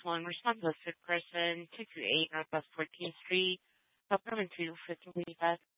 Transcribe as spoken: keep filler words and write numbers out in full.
one responsible person to create Northwest fourteenth Street apartment two facility that.